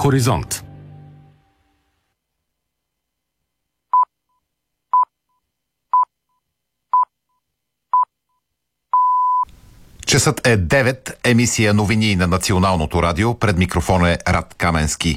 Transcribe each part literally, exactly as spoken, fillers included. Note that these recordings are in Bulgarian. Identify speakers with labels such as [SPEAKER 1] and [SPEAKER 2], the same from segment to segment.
[SPEAKER 1] Хоризонт. Часът е девет, емисия новини на Националното радио. Пред микрофона е Рад Каменски.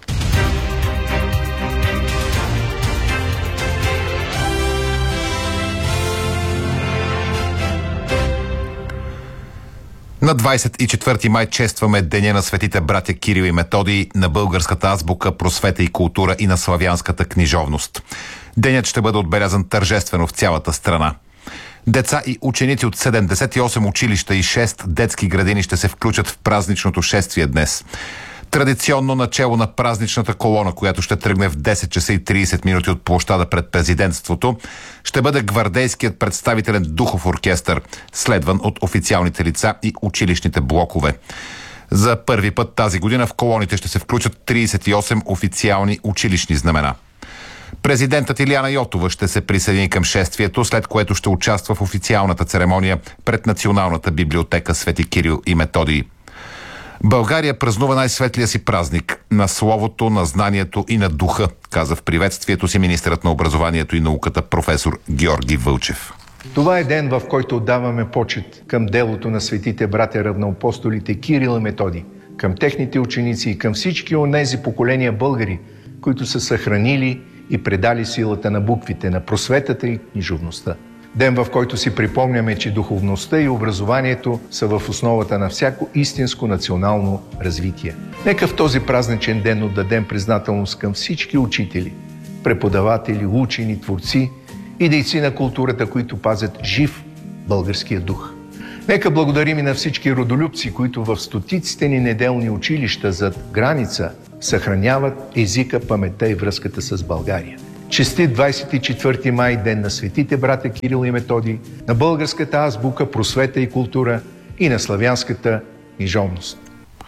[SPEAKER 1] На двадесет и четвърти май честваме Деня на светите братя Кирил и Методий, на българската азбука, просвета и култура и на славянската книжовност. Денят ще бъде отбелязан тържествено в цялата страна. Деца и ученици от седемдесет и осем училища и шест детски градини ще се включат в празничното шествие днес. Традиционно начело на празничната колона, която ще тръгне в десет часа и тридесет минути от площада пред президентството, ще бъде гвардейският представителен духов оркестър, следван от официалните лица и училищните блокове. За първи път тази година в колоните ще се включат тридесет и осем официални училищни знамена. Президентът Илияна Йотова ще се присъедини към шествието, след което ще участва в официалната церемония пред Националната библиотека Свети Кирил и Методий. България празнува най-светлия си празник – на словото, на знанието и на духа, каза в приветствието си министърът на образованието и науката професор Георги Вълчев.
[SPEAKER 2] Това е ден, в който отдаваме почет към делото на светите братя равноапостолите Кирил и Методий, към техните ученици и към всички онези поколения българи, които са съхранили и предали силата на буквите, на просветата и книжовността. Ден, в който си припомняме, че духовността и образованието са в основата на всяко истинско национално развитие. Нека в този празничен ден отдадем признателност към всички учители, преподаватели, учени, творци и дейци на културата, които пазят жив българския дух. Нека благодарим и на всички родолюбци, които в стотиците ни неделни училища зад граница съхраняват езика, паметта и връзката с България. Честит двадесет и четвърти май, ден на светите братя Кирил и Методий, на българската азбука, просвета и култура и на славянската книжовност.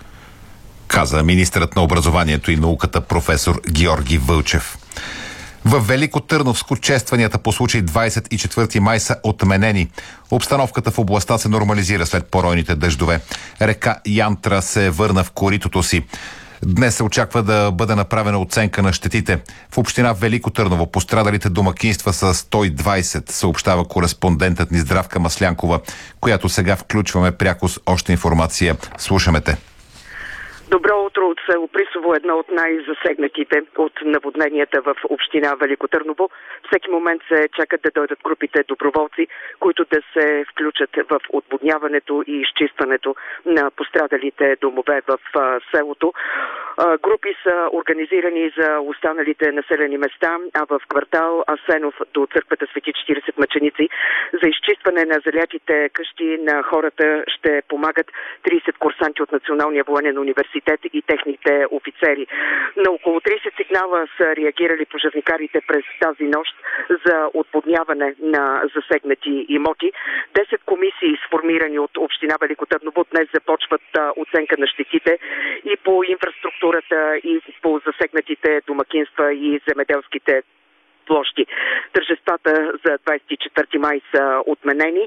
[SPEAKER 1] Каза министърът на образованието и науката професор Георги Вълчев. В Велико Търновско честванията по случай двадесет и четвърти май са отменени. Обстановката в областта се нормализира след поройните дъждове. Река Янтра се върна в коритото си. Днес се очаква да бъде направена оценка на щетите. В община Велико Търново пострадалите домакинства са сто и двадесет, съобщава кореспондентът ни Здравка Маслянкова, която сега включваме пряко с още информация. Слушаме те.
[SPEAKER 3] Добро утро от село Присово, едно от най-засегнатите от наводненията в община Велико Търново. Всеки момент се чакат да дойдат групите доброволци, които да се включат в отводняването и изчистването на пострадалите домове в а, селото. А, групи са организирани за останалите населени места, а в квартал Асенов до църквата Свети четиридесет мъченици за изчистване на залятите къщи на хората ще помагат тридесет курсанти от Националния военен университет и техните офицери. На около тридесет сигнала са реагирали пожарникарите през тази нощ за отводняване на засегнати имоти. десет комисии, сформирани от община Велико Търново, днес започват оценка на щетите и по инфраструктурата, и по засегнатите домакинства и земеделските площи. Тържествата за двадесет и четвърти май са отменени.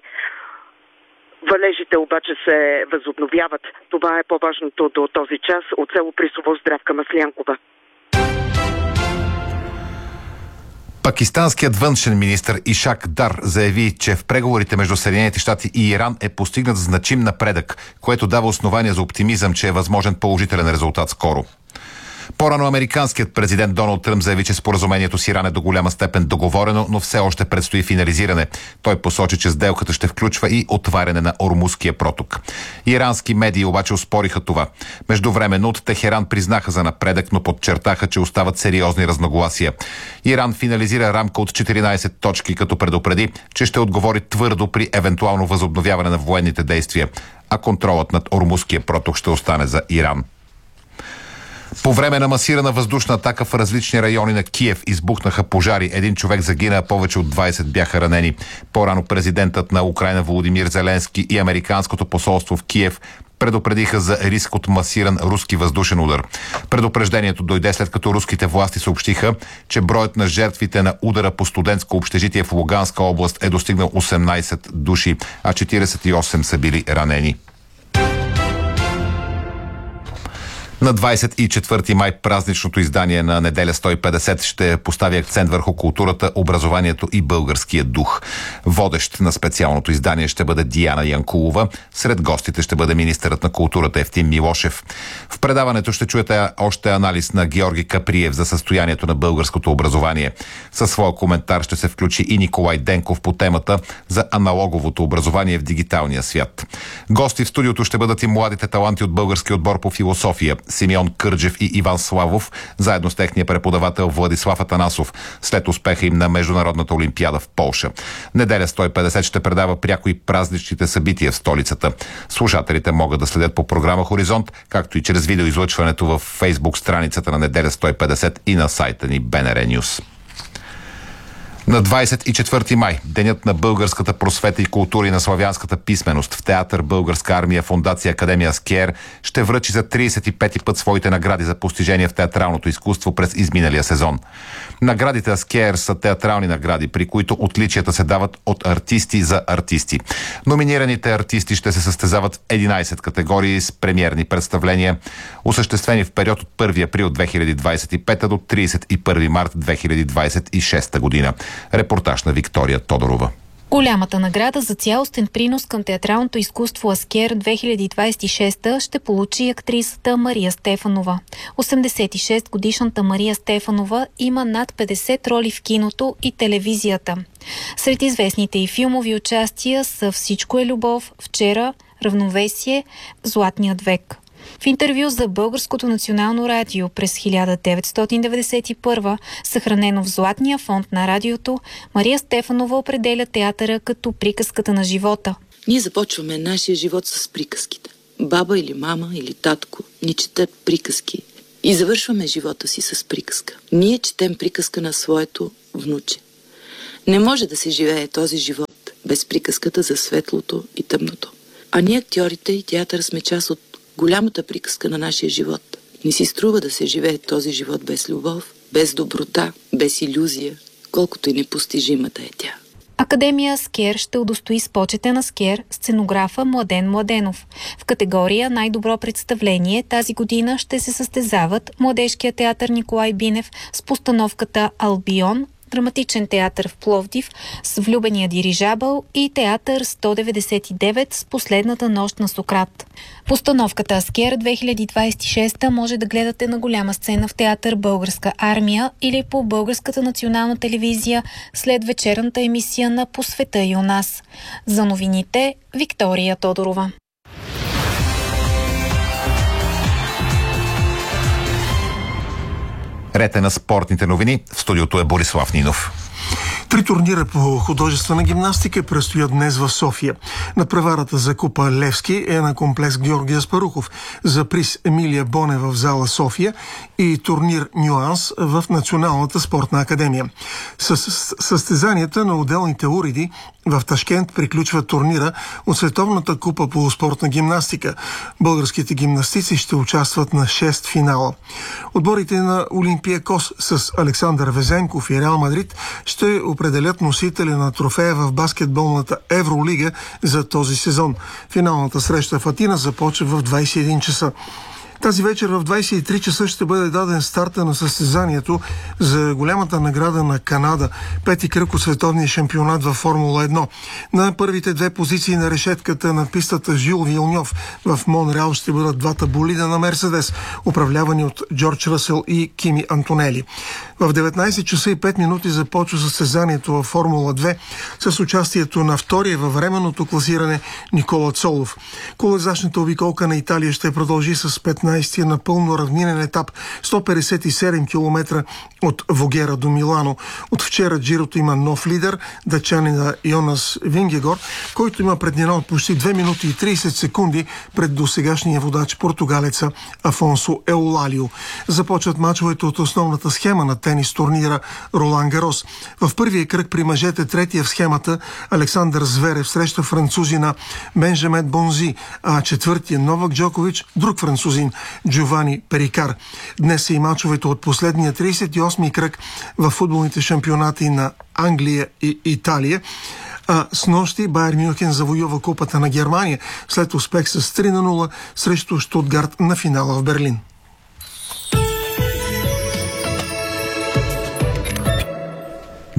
[SPEAKER 3] Валежите обаче се възобновяват. Това е по-важното до този час. От село Присово, Здравка Маслянкова.
[SPEAKER 1] Пакистанският външен министър Ишак Дар заяви, че в преговорите между Съединените щати и Иран е постигнат значим напредък, което дава основание за оптимизъм, че е възможен положителен резултат скоро. По-рано американският президент Доналд Тръмп заяви, че споразумението с Иран е до голяма степен договорено, но все още предстои финализиране. Той посочи, че сделката ще включва и отваряне на Ормузския проток. Ирански медии обаче оспориха това. Междувременно от Техеран признаха за напредък, но подчертаха, че остават сериозни разногласия. Иран финализира рамка от четиринадесет точки, като предупреди, че ще отговори твърдо при евентуално възобновяване на военните действия, а контролът над Ормузския проток ще остане за Иран. По време на масирана въздушна атака в различни райони на Киев избухнаха пожари. Един човек загина, а повече от двадесет бяха ранени. По-рано президентът на Украйна Володимир Зеленски и Американското посолство в Киев предупредиха за риск от масиран руски въздушен удар. Предупреждението дойде след като руските власти съобщиха, че броят на жертвите на удара по студентско общежитие в Луганска област е достигнал осемнадесет души, а четиридесет и осем са били ранени. На двадесет и четвърти май празничното издание на Неделя сто и петдесет ще постави акцент върху културата, образованието и българския дух. Водещ на специалното издание ще бъде Диана Янкулова. Сред гостите ще бъде министърът на културата Евтим Милошев. В предаването ще чуете още анализ на Георги Каприев за състоянието на българското образование. Със своя коментар ще се включи и Николай Денков по темата за аналоговото образование в дигиталния свят. Гости в студиото ще бъдат и младите таланти от българския отбор по философия Симеон Кърджев и Иван Славов, заедно с техния преподавател Владислав Атанасов, след успеха им на Международната олимпиада в Полша. Неделя сто и петдесет ще предава пряко и празничните събития в столицата. Слушателите могат да следят по програма Хоризонт, както и чрез видеоизлъчването в Фейсбук страницата на Неделя сто и петдесет и на сайта ни БНР News. На двадесет и четвърти май, денят на българската просвета и култура и на славянската писменост, в театър Българска армия фондация Академия Скиер ще връчи за тридесет и пети път своите награди за постижения в театралното изкуство през изминалия сезон. Наградите Скиер са театрални награди, при които отличията се дават от артисти за артисти. Номинираните артисти ще се състезават в единадесет категории с премиерни представления, осъществени в период от първи април две хиляди двадесет и пета до тридесет и първи март две хиляди двадесет и шеста година. Репортаж на Виктория Тодорова.
[SPEAKER 4] Голямата награда за цялостен принос към театралното изкуство Аскер две хиляди двадесет и шеста ще получи актрисата Мария Стефанова. осемдесет и шест годишната Мария Стефанова има над петдесет роли в киното и телевизията. Сред известните и филмови участия са "Всичко е любов", "Вчера", "Равновесие", "Златният век". В интервю за Българското национално радио през хиляда деветстотин деветдесет и първа, съхранено в Златния фонд на радиото, Мария Стефанова определя театъра като приказката на живота.
[SPEAKER 5] Ние започваме нашия живот с приказките. Баба или мама или татко ни четат приказки и завършваме живота си с приказка. Ние четем приказка на своето внуче. Не може да се живее този живот без приказката за светлото и тъмното. А ние, актьорите и театър, сме част от голямата приказка на нашия живот. Не си струва да се живее този живот без любов, без доброта, без илюзия, колкото и непостижима да е тя.
[SPEAKER 4] Академия Аскер ще удостои с почетен Аскер сценографа Младен Младенов. В категория "Най-добро представление" тази година ще се състезават Младежкия театър Николай Бинев с постановката "Албион", Драматичен театър в Пловдив с "Влюбения дирижабъл" и театър сто деветдесет и девет с "Последната нощ на Сократ". Постановката Аскер две хиляди двадесет и шеста може да гледате на голяма сцена в театър Българска армия или по Българската национална телевизия след вечерната емисия на "По света и у нас". За новините, Виктория Тодорова.
[SPEAKER 1] Рете на спортните новини. В студиото е Борислав Нинов.
[SPEAKER 6] Три турнира по художествена гимнастика предстоят днес в София. Надпреварата за Купа Левски е на комплекс Георги Аспарухов, за приз Емилия Бонева в зала София и турнир Нюанс в Националната спортна академия. С състезанията на отделните уреди в Ташкент приключва турнира от Световната купа по спортна гимнастика. Българските гимнастици ще участват на шест финала. Отборите на Олимпиакос с Александър Везенков и Реал Мадрид ще определят носителя на трофея в баскетболната Евролига за този сезон. Финалната среща в Атина започва в двадесет и един часа. Тази вечер в двадесет и три часа ще бъде даден старта на състезанието за голямата награда на Канада, пети кръг от световния шампионат във Формула едно. На първите две позиции на решетката на пистата Жил Вилньов в Монреал ще бъдат двата болида на Мерседес, управлявани от Джордж Ръсел и Кими Антонели. В деветнадесет часа и пет минути започва състезанието във Формула две с участието на втория във временното класиране Никола Цолов. Колезачната обиколка на Италия ще продължи с петнадесет напълно равнинен етап, сто петдесет и седем километра от Вогера до Милано. От вчера джирото има нов лидер, датчанина Йонас Вингегор, който има преднина от почти две минути и тридесет секунди пред досегашния водач португалеца Афонсо Еулалио. Започват мачовете от основната схема на тенис турнира Ролан Гарос. В първия кръг при мъжете, третия в схемата, Александър Зверев среща французина Бенжамет Бонзи, а четвъртия Новак Джокович, друг французин, Джовани Перикар. Днес са и мачовете от последния тридесет и осми кръг в футболните шампионати на Англия и Италия. А с нощи Байер Мюнхен завоюва Купата на Германия след успех с три на нула срещу Штутгарт на финала в Берлин.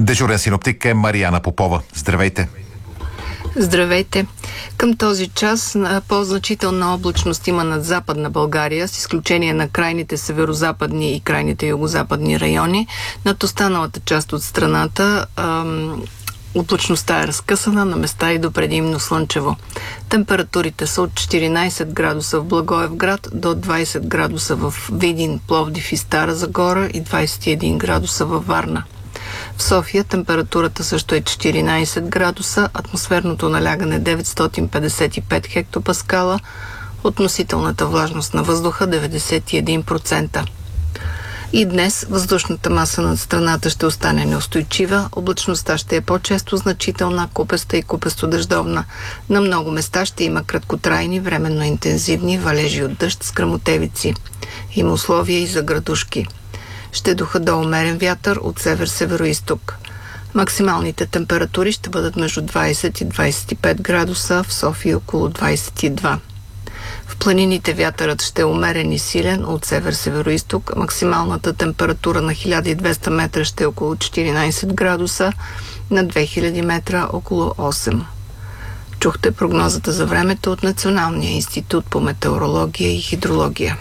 [SPEAKER 1] Дежурен синоптик е Марияна Попова. Здравейте!
[SPEAKER 7] Здравейте! Към този час по-значителна облачност има над Западна България, с изключение на крайните северо-западни и крайните югозападни райони. Над останалата част от страната ам, облачността е разкъсана, на места и до предимно слънчево. Температурите са от четиринайсет градуса в Благоевград до двайсет градуса в Видин, Пловдив и Стара Загора и двайсет и един градуса във Варна. В София температурата също е четиринайсет градуса, атмосферното налягане деветстотин петдесет и пет хектопаскала, относителната влажност на въздуха деветдесет и един процента. И днес въздушната маса над страната ще остане неустойчива, облачността ще е по-често значителна, купеста и купесто-дъждовна. На много места ще има краткотрайни, временно интензивни валежи от дъжд с гръмотевици. Има условия и за градушки. Ще духа до умерен вятър от север-североизток. Максималните температури ще бъдат между двайсет и двайсет и пет градуса, в София около двайсет и два. В планините вятърът ще е умерен и силен от север-североизток. Максималната температура на хиляда и двеста метра ще е около четиринайсет градуса, на две хиляди метра около осем. Чухте прогнозата за времето от Националния институт по метеорология и хидрология.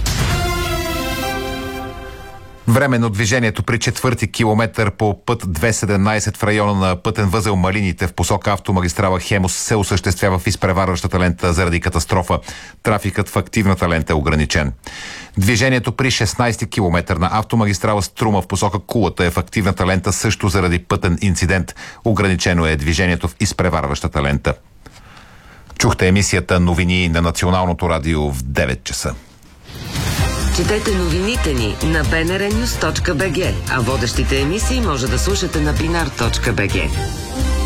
[SPEAKER 1] Време на движението при четвърти километър по път двеста и седемнайсет в района на пътен възел Малините в посока автомагистрала Хемус се осъществява в изпреварващата лента заради катастрофа. Трафикът в активната лента е ограничен. Движението при шестнайсети километър на автомагистрала Струма в посока Кулата е в активната лента също заради пътен инцидент. Ограничено е движението в изпреварващата лента. Чухте емисията новини на Националното радио в девет часа.
[SPEAKER 8] Четете новините ни на би ен ар нюз точка би джи, а водещите емисии може да слушате на бинар точка би джи.